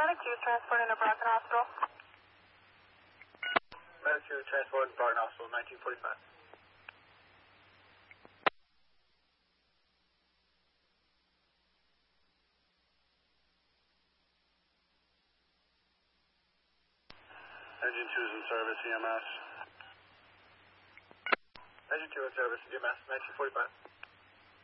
Latitude transporting to Brockton Hospital. Latitude transporting to Brockton Hospital, 1945. Engine 2 is in service, EMS. Engine 2 in service, EMS, 1945.